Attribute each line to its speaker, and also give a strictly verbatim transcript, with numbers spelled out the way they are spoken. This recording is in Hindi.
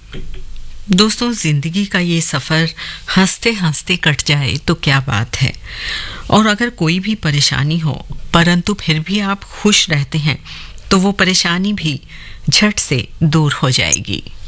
Speaker 1: दोस्तों, जिंदगी का ये सफ़र हंसते हंसते कट जाए तो क्या बात है। और अगर कोई भी परेशानी हो परंतु फिर भी आप खुश रहते हैं तो वो परेशानी भी झट से दूर हो जाएगी।